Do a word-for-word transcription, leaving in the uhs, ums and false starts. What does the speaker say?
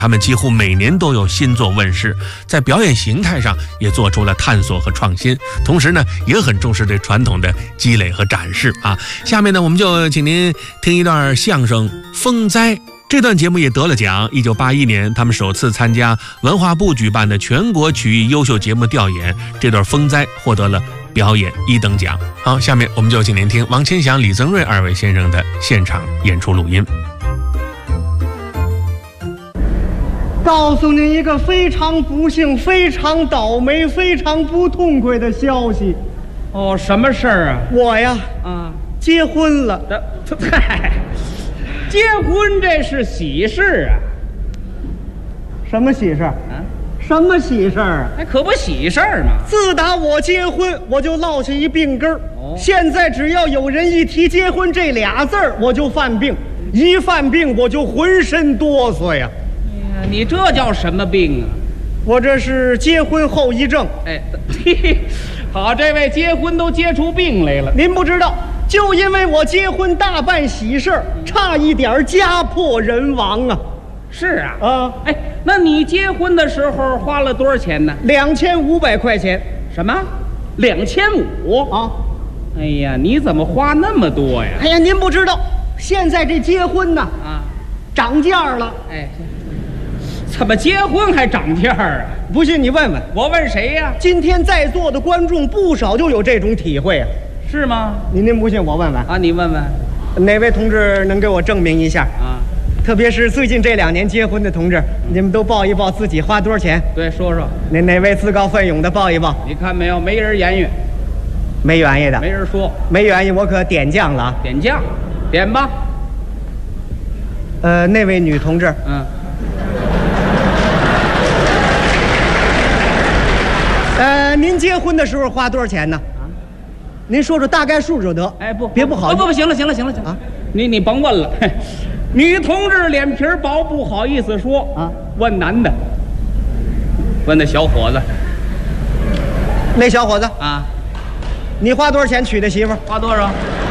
他们几乎每年都有新作问世，在表演形态上也做出了探索和创新，同时呢也很重视对传统的积累和展示啊。下面呢我们就请您听一段相声《风灾》。这段节目也得了奖。一九八一年，他们首次参加文化部举办的全国曲艺优秀节目调研，这段《风灾》获得了表演一等奖。好，下面我们就请您听王千祥、李增瑞二位先生的现场演出录音。 告诉您一个非常不幸、非常倒霉、非常不痛快的消息。 哦，什么事儿啊？ 我呀， 啊， 结婚了。 嗨，结婚这是喜事啊。 什么喜事？ 啊， 什么喜事啊？ 还可不喜事儿吗？ 自打我结婚，我就落下一病根儿。 哦， 现在只要有人一提结婚这俩字儿，我就犯病。一犯病，我就浑身哆嗦呀。 你这叫什么病啊？ 我这是结婚后遗症。 哎，嘿嘿，好，这位结婚都结出病来了。 您不知道，就因为我结婚大办喜事儿，差一点家破人亡啊！ 是啊， 啊， 哎，那你结婚的时候花了多少钱呢？ 两千五百块钱。 什么？两千五啊？ 哎呀，你怎么花那么多呀？ 哎呀，您不知道，现在这结婚呢， 啊， 涨价了。 哎。怎么结婚还涨价啊？ 不信你问问。 我问谁呀？ 今天在座的观众不少就有这种体会啊。 是吗？ 您您不信我问问啊，你问问， 哪位同志能给我证明一下啊？ 特别是最近这两年结婚的同志，嗯、你们都报一报自己花多少钱？ 对，说说。 哪哪位自告奋勇的报一报？ 你看没有？没人言语， 没原因的， 没人说， 没原因，我可点将了啊！ 点将，点吧。 呃，那位女同志， 嗯。 呃，您结婚的时候花多少钱呢？啊，您说说大概数就得。 哎，不， 别不好。 不不不，行了，行了，行了，行了啊！你你甭问了，女同志脸皮薄，不好意思说啊。问男的，问那小伙子。 那小伙子啊， 你花多少钱娶的媳妇？ 花多少？